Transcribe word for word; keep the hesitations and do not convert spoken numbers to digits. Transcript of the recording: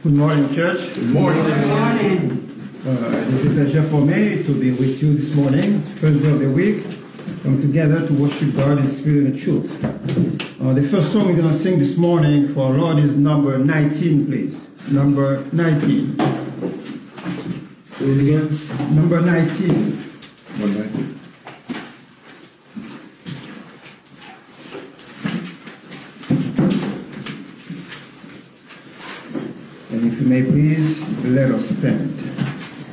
Good morning, church. Good morning. Good morning. Uh, it is a pleasure for me to be with you this morning, first day of the week, come together to worship God in spirit and truth. Uh, the first song we're going to sing this morning for our Lord is number nineteen, please. Number nineteen. Say it again. Number nineteen. One night. And if you may please, let us stand.